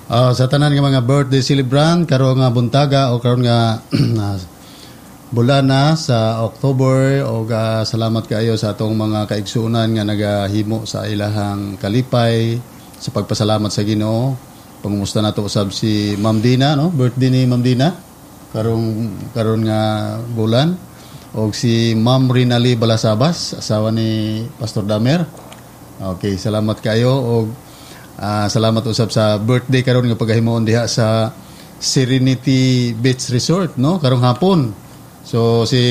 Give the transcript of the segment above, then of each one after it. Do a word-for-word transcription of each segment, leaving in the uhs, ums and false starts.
Uh, sa tanan nga mga birthday celebrant karon nga buntaga o karon nga bulan na sa October o uh, salamat kayo sa atong mga kaigsunan nga nagahimo sa ilahang kalipay sa pagpasalamat sa Ginoo. Pangumusta nato usab si Ma'am Dina, no? Birthday ni Ma'am Dina karon karon nga bulan, o si Ma'am Rinali Balasabas, asawa ni Pastor Damer. Okay, salamat kayo o Uh, salamat usab sa birthday karon nga pagahimoon diha sa Serenity Beach Resort, no, karong hapon. So si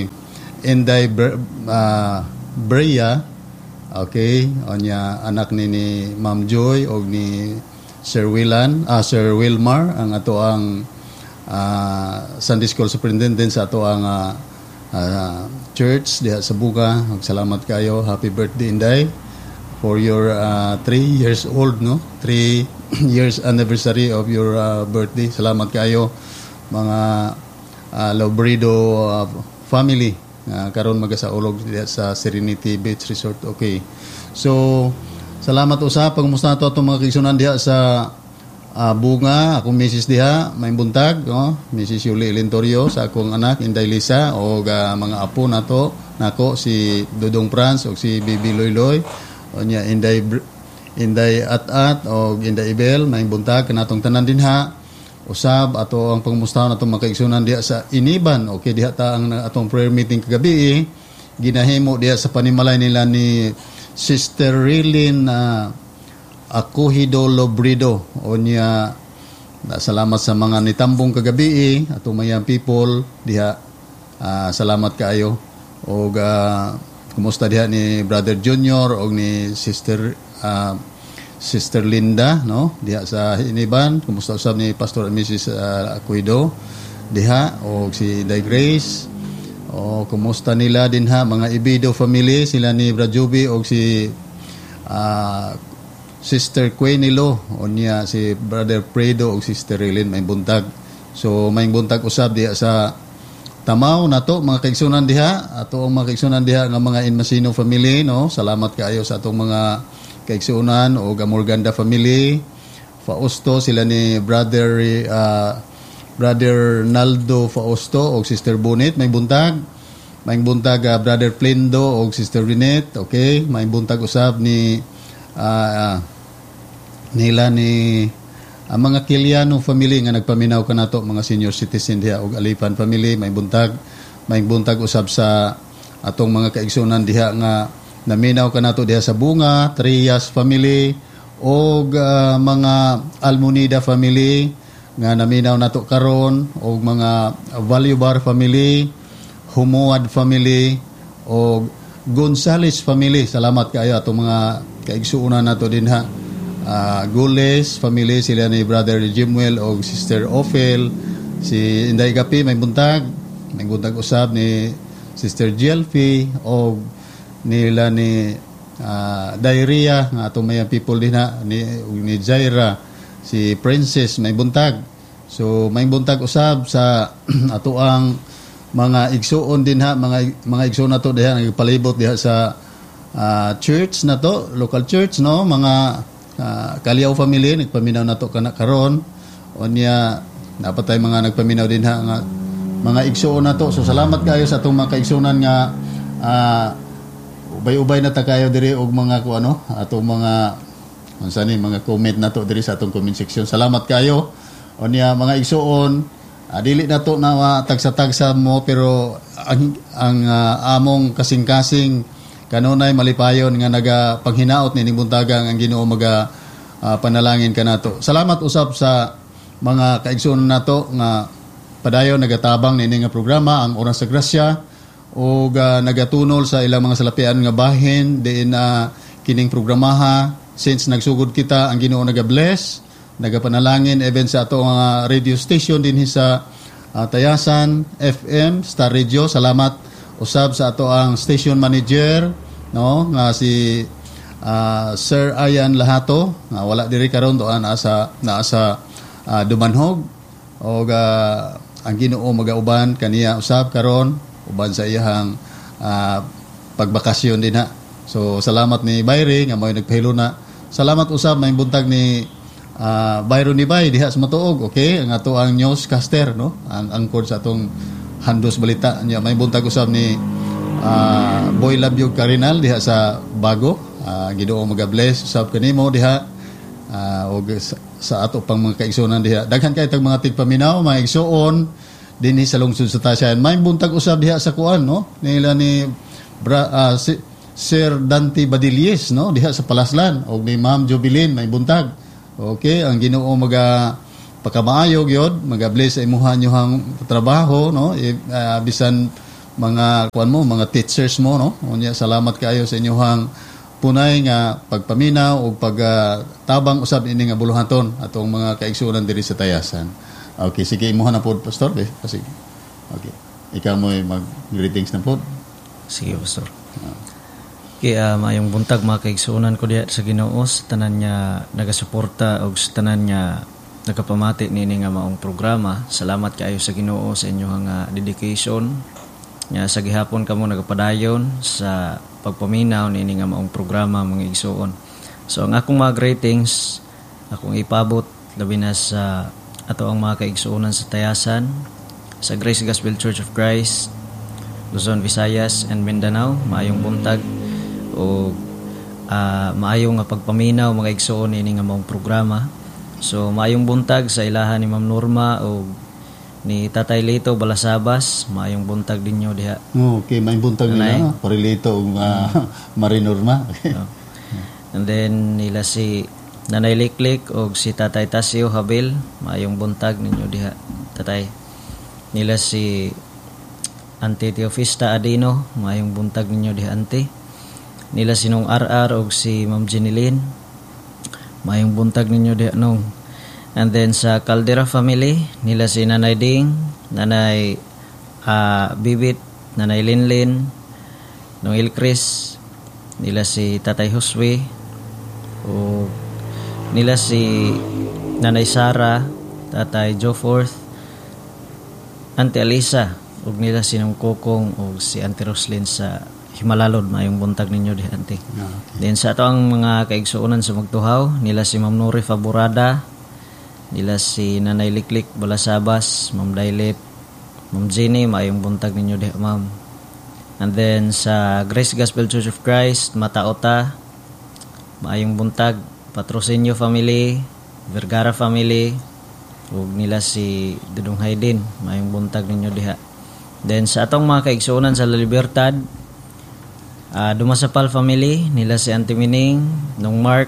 Inday Bre- uh, Brea, okay, onya anak ni, ni Ma'am Joy og ni Sir Willan, ah, Sir Wilmar ang ato ang uh, Sunday School Superintendent sa ato ang uh, uh, church diha sa Buga. Salamat kayo, happy birthday Inday, for your uh, three years old, no? Three years anniversary of your uh, birthday. Salamat kayo, mga uh, Lobredo uh, family. Uh, karon magasaulog sa Serenity Beach Resort. Okay. So, salamat usap. Pagmusta na ito itong mga kaigsunan diha sa uh, Bunga. Akong misis diha, may buntag, no? Missis Yuli Elentorio, sa akong anak, Inday Lisa, o uh, mga apo na to, nako, si Dudong Franz, o si Bibi Loyloy, o niya Inday Inday At-At o Inday Ibel, may buntag kanatong tanan din ha. Usab ato ang pangumustahan atong mga kaigsunan diha sa Iniban. Okay, diha ta ang atong prayer meeting kagabi, ginahimo diha sa panimalay nila ni Sister Rilin uh, Akuhido Lobredo. O niya, salamat sa mga nitambong kagabi atong mayang people diha. Uh, salamat kaayo. O uh, kumusta diha ni Brother Junior o ni Sister uh, Sister Linda, no? Diha sa Iniban. Kumusta usab ni Pastor and Missus Uh, Akuido diha o si Day Grace. O kumusta nila din ha mga Ibido family, sila ni Brajubi o si uh, Sister Quenilo o niya si Brother Predo o Sister Relin may buntag. So may buntag usab diha sa Tamaw na to, mga kaigsunan diha, ato ang mga kaigsunan diha nga mga Inmasino family, no? Salamat kaayo sa atong mga kaigsunan o Gamorganda family. Fausto, sila ni Brother uh, Brother Naldo Fausto o Sister Bonit, may buntag. May buntag uh, Brother Plendo o Sister Renette, okay? May buntag usab ni uh, nila ni ang mga Kiliano family nga nagpaminaw kanato, mga senior citizen diha og Alipan family, may buntag, may buntag usab sa atong mga kaigsunan diha nga naminaw kanato diha sa Bunga, Trias family og uh, mga Almonida family nga naminaw nato karon, og mga Value Bar family, Humuad family og Gonzales family. Salamat kaayo atong mga kaigsunan nato dinha. Uh, Gules family, sila ni Brother Jimuel o Sister Ophel, si Inday Gapi may buntag, may buntag usab ni Sister Jelfi o nila ni uh, Diarrhea nga atong may people din ha, ni, ni Jaira, si Princess may buntag. So may buntag usab sa ato ang mga igsuon din ha, mga mga igsuon na to diha nagpalibot diha sa uh, church na to, local church, no, mga Uh, Kaliaw family nagpaminaw nato kana karon o niya napatay mga nagpaminaw din ha nga mga igsuon nato. So salamat kayo sa atong mga kaigsunan nga uh, ubay-ubay na ta kayo diri og mga ko ano atong mga unsa ni mga comment nato diri sa atong comment section. Salamat kayo o niya mga igsuon. Uh, dili nato na uh, tagsa-tagsa mo pero ang, ang uh, among kasing-kasing kanunay malipayon nga nagapanghinaot ni ning buntagang ang Ginoo maga uh, panalangin kanato. Salamat usab sa mga kaigsuon nato nga padayon nagatabang ni nga programa ang Oras sa Grasya o uh, nagatunol sa ilang mga salapian nga bahin diin na uh, kining programaha. Since nagsugod kita ang Ginoo naga-bless, nagapanalangin even sa ato nga radio station dinhi sa uh, Tayasan F M Star Radio. Salamat usab sa ato ang station manager, no, nga si uh, Sir Ayan Lahato, nga wala diri karon doan asa naasa uh, Dumanhog og uh, ang Ginoo magauban kaniya usab karon uban sa iyang uh, pagbakasyon din ha. So salamat ni Bayri nga moy nagpahilo na. Salamat usab may buntag ni uh, Byron Nibay diha sa Matuog, okay? Ang ato ang newscaster, no? Ang angkor sa atong Handos Balita niya. May buntag usab ni uh, Boy Labyog Karinal diha sa Bago. Uh, Ginoo mag-bless usab kanimo diha. Uh, og sa, sa ato pang mga kaigsuonan diha. Daghan kay tag mga tigpaminaw, mga igsuon dinhi sa lungsod sa Tasyan. May buntag usab diha sa kuan, no? Nila ni Bra, uh, si, Sir Dante Badilles, no? Diha sa Palaslan og ni Ma'am Jubilin may buntag. Okay, ang Ginoo maga pakamaayog yod, maga-bless sa imuha nyohang trabaho, no? E, uh, bisan mga kuan mo, mga teachers mo, no? Unya salamat kaayo sa inyong punay nga pagpaminaw o pagtabang uh, usab ini nga buluhaton atong mga kaigsuonan diri sa Tayasan. Okay, sige imuha na pod pastor be. Sige. Okay. Ikaw mo mag-greetings na pod. Sige pastor. Uh. Okay, uh, mayong buntag mga kaigsuonan ko diha sa Ginoo, sa tanan niya nagasuporta og sa tanan niya nagapamati nini nga maong programa. Salamat kaayo sa Ginoo sa inyong uh, dedication. Nya sa gihapon kamo nagapadayon sa pagpaminaw nini nga maong programa mga igsuon. So ang akong mga greetings akong ipabot labi na sa ato ang mga kaigsuonan sa Tayasan, sa Grace Gospel Church of Christ, Luzon, Visayas and Mindanao. Maayong buntag o uh, maayong nga pagpaminaw mga igsuon nini nga maong programa. So maayong buntag sa ilahan ni Ma'am Norma o ni Tatay Lito Balasabas, maayong buntag dinyo diha. Okay, maayong buntag nila, Parilito ug uh, Marinorma. Okay. So, and then nila si Nanay Liklik og si Tatay Tasio Habil, maayong buntag ninyo diha, Tatay. Nila si Auntie Teofista Adino, maayong buntag ninyo diha, Auntie. Nila si Nung R R og si Ma'am Jenilyn, maayong buntag ninyo diha, Nung. And then sa Caldera family, nila si Nanay Ding, Nanay uh, Bibit, Nanay Linlin, Nung Ilcris, nila si Tatay Huswe, o nila si Nanay Sara, Tatay Joforth, Auntie Alisa, ug nila si Nung Kokong ug si Auntie Roslyn sa Himalalod. Mayong buntag ninyo di Auntie. Okay. Then sa ato ang mga kaigsuonan sa Magtuhaw, nila si Ma'am Nuri Faborada, nila si Nanay Liklik Balasabas, Ma'am Dailip, Ma'am Jenny, mayong buntag ninyo di Ma'am. And then sa Grace Gospel Church of Christ, Mataota, mayong buntag. Patrocinio family, Vergara family, ug nila si Dudong Haydin, mayong buntag ninyo diha. Then sa atong mga kaigsuonan sa La Libertad, uh, Dumasapal family, nila si Auntie Mining, Nung Mark,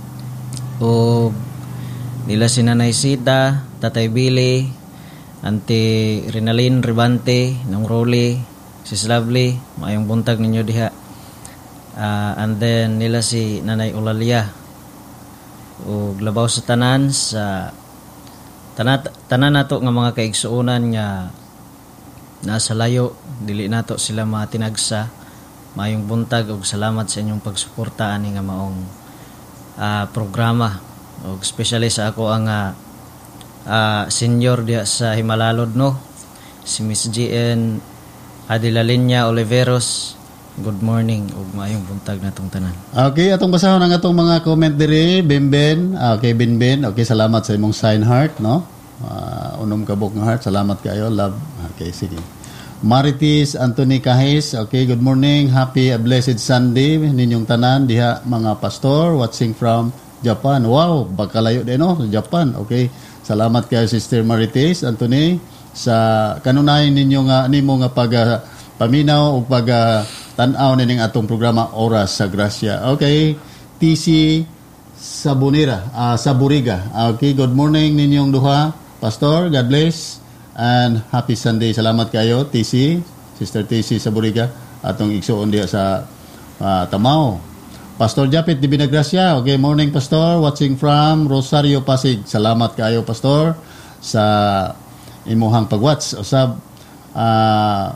ug nila si Nanay Sita, Tatay Billy, Auntie Rinalyn Ribante, Nung Rolly, Sis Lovely, mayong buntag ninyo diha. Uh, and then nila si Nanay Olalia, ug labaw sa tanan sa tanan, tanan nato nga mga kaigsuonan nga nasa layo, dili nato sila matinagsa, mayong buntag ug salamat sa inyong pagsuporta ani nga maong uh, programa. Og especially sa ako ang uh, uh, senior diha sa Himalalod, no, si Miss G N Adilalinya Oliveros. Good morning ug maayong buntag natong tanan. Okay, atong basahon ang atong mga comment diri, Benben. Okay, Benben. Okay, salamat sa imong sign heart, no? Uh, unom kabok nga heart. Salamat kayo, love. Okay, sige. Maritis Anthony Kahis. Okay, good morning. Happy a blessed Sunday ninyong tanan diha mga pastor watching from Japan. Wow, bakalayo din, no? Japan. Okay. Salamat kayo Sister Maritis Anthony sa kanunay ninyo nga nimo nga pag uh, paminaw o pag uh, tan-aw nining atong programa Oras sa Grasya. Okay, T C Sabunira, uh, Saburiga. Okay, good morning ninyong duha, Pastor. God bless and happy Sunday. Salamat kayo, T C, Sister T C Saburiga, atong igsuon diha sa uh, Tamao. Pastor Japit di Binagrasya. Okay, morning Pastor, watching from Rosario, Pasig. Salamat kayo, Pastor, sa imuhang pag-watch. Usab, uh,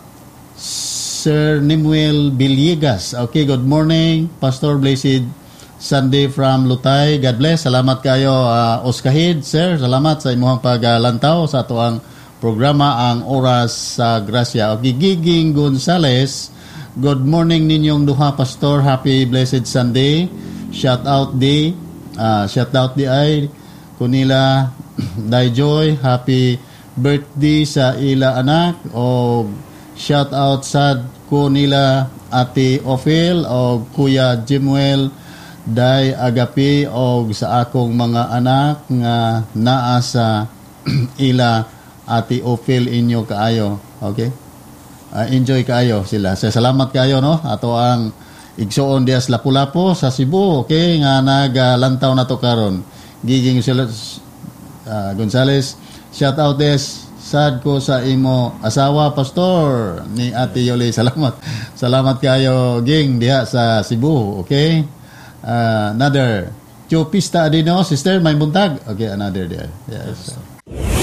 Sir Nimuel Villegas. Okay, good morning, Pastor. Blessed Sunday from Lutay. God bless. Salamat kayo, uh, Oskahid, Sir. Salamat sa imuhang paglantaw sa ato ang programa, ang Oras sa Grasya. Okay, Giging Gonzales. Good morning ninyong duha, Pastor. Happy blessed Sunday. Shout out di, uh, shout out di ay kunila Dayjoy, happy birthday sa ila anak o shout out sad ko nila Ate Ophel o Kuya Jimuel Day Agapi o sa akong mga anak nga naa sa ila Ate Ophel inyo kaayo. Okay? Uh, enjoy kaayo sila. Sa salamat kaayo no ato ang igsoon diya sa Lapu-Lapu sa Cebu, okay, nga nagalantaw na to karon. Giging uh, Gonzales, shout out des sad ko sa imo asawa pastor ni Ate Yoli. Salamat. Salamat kayo ging diha sa Cebu, okay? Uh, another Chupista adino sister may buntag. Okay, another there. Yes.